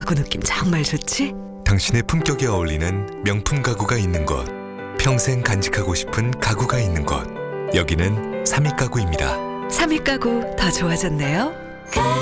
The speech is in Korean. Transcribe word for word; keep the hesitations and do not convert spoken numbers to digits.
가구 느낌 정말 좋지? 당신의 품격에 어울리는 명품 가구가 있는 곳, 평생 간직하고 싶은 가구가 있는 곳, 여기는 삼익 가구입니다. 삼익 가구 더 좋아졌네요.